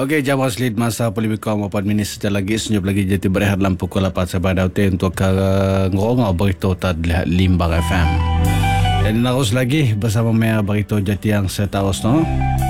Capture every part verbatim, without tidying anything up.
Okey, jam asli masa poli bikau empat minit sekejap lagi senyap lagi jadi berehat dalam pukul lapan sampai daute untuk ke ngorong berita tad Limbang F M. Dan terus lagi bersama Mea berita jati yang setaus no.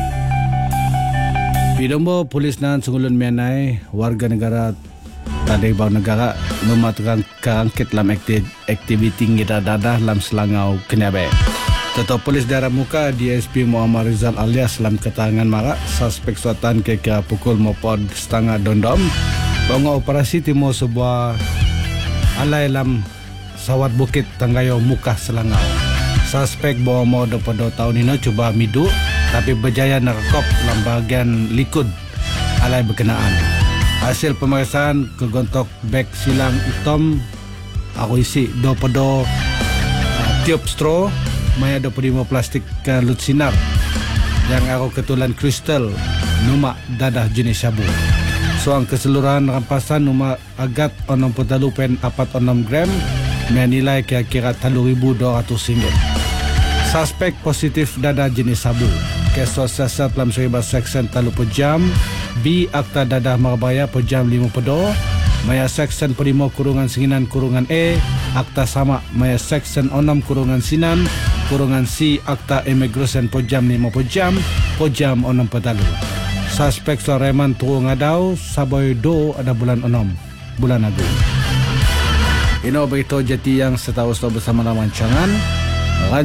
Pidombo polis nan sungulun menai warga negara tadi bau negara mematukan kerangkit dalam aktiviti kita dadah dalam selangau Kenyabek. Tetap polis daerah muka D S P Muhammad Rizal alias dalam ketangan marak suspek suatan kira pukul maupun setengah dondom bangun operasi timur sebuah alai dalam sawat bukit Tanggayo muka Selangau. Suspek bawa mau pada tahun ini cuba midu tapi berjaya nerekop dalam bahagian likud alai berkenaan. Hasil pemeriksaan kegontok beg silang hitam aku isi do pada uh, tiup straw maya dua puluh lima plastik ke lut sinar yang aku ketulan kristal numak dadah jenis sabu. Soang keseluruhan rampasan numak agat enam puluh pen empat puluh enam gram menilai kira-kira tiga ribu dua ratus ringgit. Suspek positif dadah jenis sabu. Kes sosiasat dalam seribu seksen talu pejam B akta dadah Marabaya pejam lima puluh dua maya seksen lima kurungan singinan kurungan E akta sama maya seksen enam kurungan sinan kurungan C akta imigresen pojam lima pojam pojam enam petalu. Suspek soreman turun ngadau saboy do ada bulan enam bulan agung. Ino berita jati yang setahu bersama lawan cangan.